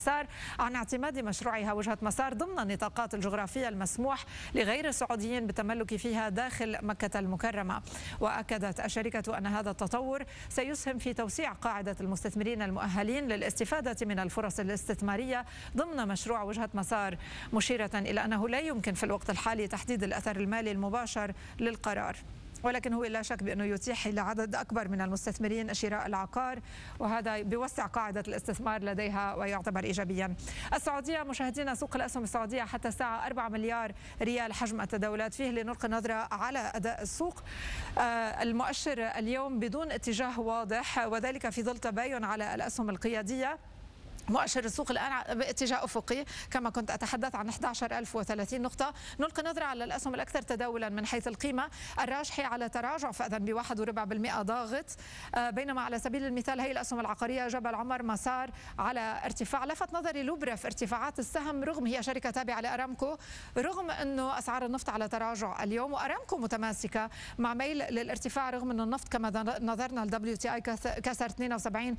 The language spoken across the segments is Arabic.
مسار عن اعتماد مشروعها وجهة مسار ضمن النطاقات الجغرافية المسموح لغير السعوديين بالتملك فيها داخل مكة المكرمة. وأكدت الشركة أن هذا التطور سيسهم في توسيع قاعدة المستثمرين المؤهلين للاستفادة من الفرص الاستثمارية ضمن مشروع وجهة مسار، مشيرة إلى أنه لا يمكن في الوقت الحالي تحديد الأثر المالي المباشر للقرار، ولكن هو لا شك بأنه يتيح لعدد أكبر من المستثمرين شراء العقار، وهذا بيوسع قاعدة الاستثمار لديها ويعتبر إيجابيا. السعودية مشاهدينا، سوق الأسهم السعودية حتى الساعة 4 مليار ريال حجم التداولات فيه. لنلقي نظرة على أداء السوق. المؤشر اليوم بدون اتجاه واضح، وذلك في ظل تباين على الأسهم القيادية. مؤشر السوق الآن باتجاه أفقي كما كنت أتحدث عن 11030 نقطة. نلقي نظرة على الأسهم الأكثر تداولا من حيث القيمة. الراجحي على تراجع فأذن ب1.4% ضاغط، بينما على سبيل المثال هي الأسهم العقارية جبل عمر مسار على ارتفاع. لفت نظري لوبرا في ارتفاعات السهم، رغم هي شركة تابعة لأرامكو، رغم أنه أسعار النفط على تراجع اليوم، وأرامكو متماسكة مع ميل للارتفاع رغم أنه النفط كما نظرنا ال WTI كسر 72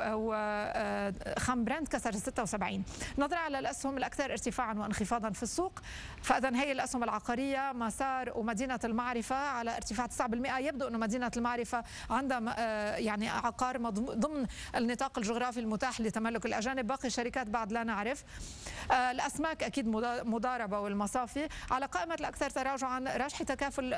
وخام برنت كسر 76. نظرة على الأسهم الأكثر ارتفاعا وانخفاضا في السوق، فإذن هي الأسهم العقارية مسار ومدينة المعرفة على ارتفاع 9%. يبدو أن مدينة المعرفة عندها يعني عقار ضمن النطاق الجغرافي المتاح لتملك الأجانب، باقي الشركات بعد لا نعرف. الأسماك أكيد مضاربة والمصافي على قائمة الأكثر تراجعا. راجحي تكافل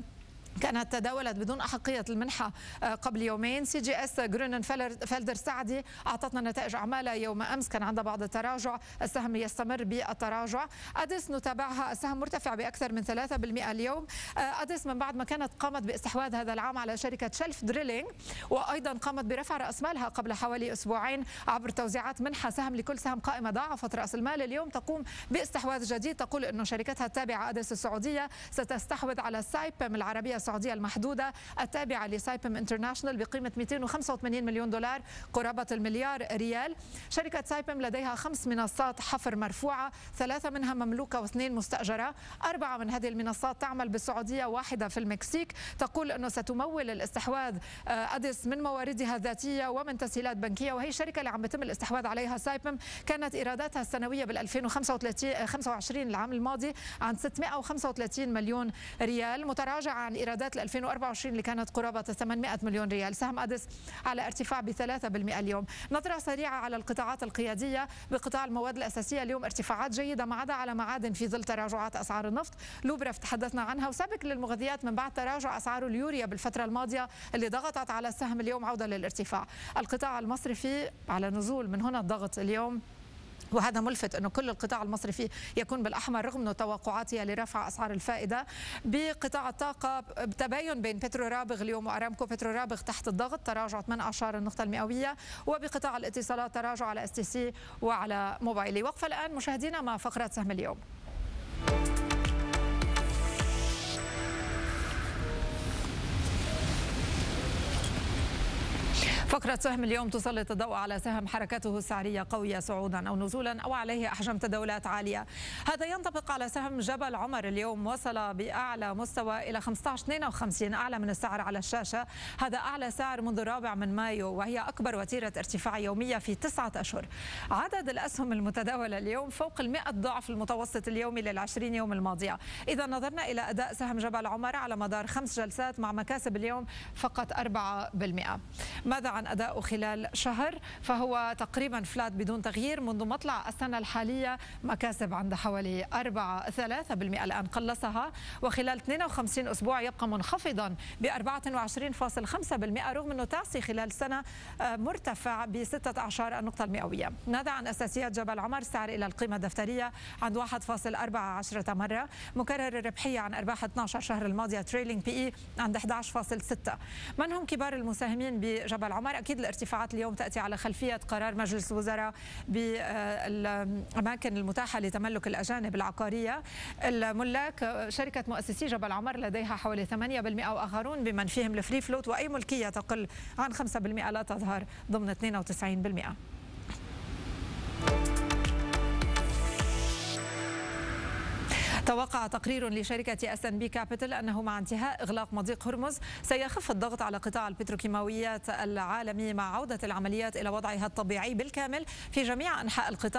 كانت تداولت بدون أحقية المنحة قبل يومين. CGS جروننفيلدر سعدي أعطتنا نتائج أعمالها يوم أمس، كان عندها بعض التراجع، السهم يستمر بالتراجع. أديس نتابعها، السهم مرتفع بأكثر من 3% اليوم. أديس من بعد ما كانت قامت باستحواذ هذا العام على شركة شلف دريلينج، وأيضا قامت برفع رأس مالها قبل حوالي أسبوعين عبر توزيعات منحة سهم لكل سهم قائمة ضاعفت رأس المال. اليوم تقوم باستحواذ جديد، تقول أنه شركتها التابعة أديس السعودية ستستحوذ على سايبم العربية السعودية المحدودة التابعة لسايبم انترناشنال بقيمة 285 مليون دولار، قرابة المليار ريال. شركة سايبم لديها 5 منصات حفر مرفوعة، 3 منها مملوكة و2 مستأجرة. 4 من هذه المنصات تعمل بالسعودية، واحدة في المكسيك. تقول أنه ستمول الاستحواذ أديس من مواردها الذاتية ومن تسهيلات بنكية، وهي الشركة اللي عم بيتم الاستحواذ عليها. سايبم كانت إيراداتها السنوية بال 2025 العام الماضي عن 635 مليون ريال، متراجعة عن إيرادات 2024 اللي كانت قرابة 800 مليون ريال. سهم أديس على ارتفاع ب3% اليوم. نظرة سريعة على القطاعات القيادية. بقطاع المواد الأساسية اليوم ارتفاعات جيدة ما عدا على معادن في ظل تراجعات أسعار النفط. لوبرا تحدثنا عنها، وسابق للمغذيات من بعد تراجع أسعار اليوريا بالفترة الماضية اللي ضغطت على السهم، اليوم عودة للارتفاع. القطاع المصرفي على نزول، من هنا الضغط اليوم، وهذا ملفت أنه كل القطاع المصرفي يكون بالأحمر رغم أنه توقعاتها لرفع أسعار الفائدة. بقطاع الطاقة تباين بين بترو رابغ اليوم وأرامكو. بترو رابغ تحت الضغط، تراجع 18 النقطة المئوية. وبقطاع الاتصالات تراجع على STC وعلى موبايلي. وقفة الآن مشاهدينا مع فقرة سهم اليوم. فقرة سهم اليوم تسلط الضوء على سهم حركته السعرية قوية صعودا أو نزولا أو عليه أحجام تداولات عالية. هذا ينطبق على سهم جبل عمر، اليوم وصل بأعلى مستوى إلى 15.52، أعلى من السعر على الشاشة. هذا أعلى سعر منذ 4 مايو، وهي أكبر وتيرة ارتفاع يومية في 9 أشهر. عدد الأسهم المتداولة اليوم فوق 100 ضعف المتوسط اليومي لل20 يوم الماضية. إذا نظرنا إلى أداء سهم جبل عمر على مدار 5 جلسات مع مكاسب اليوم فقط 4%. ماذا عن أداؤه خلال شهر؟ فهو تقريبا فلات بدون تغيير منذ مطلع السنة الحالية، مكاسب عند حوالي 3% الآن قلصها، وخلال 52 أسبوع يبقى منخفضا ب 24.5%، رغم أنه تاسي خلال سنة مرتفع ب16 النقطة المئوية. ماذا عن أساسيات جبل عمر؟ سعر إلى القيمة الدفترية عند 1.14 مرة، مكرر الربحية عن أرباح 12 شهر الماضية تريلينج PE عند 11.6. من هم كبار المساهمين بجبل عمر؟ أكيد الارتفاعات اليوم تأتي على خلفية قرار مجلس الوزراء بالأماكن المتاحة لتملك الأجانب العقارية. الملاك شركة مؤسسي جبل عمر لديها حوالي 8%، وآخرون بمن فيهم الفري فلوت، وأي ملكية تقل عن 5% لا تظهر ضمن 92%. توقع تقرير لشركة S&P Capital أنه مع انتهاء إغلاق مضيق هرمز سيخف الضغط على قطاع البتروكيماويات العالمي مع عودة العمليات إلى وضعها الطبيعي بالكامل في جميع أنحاء القطاع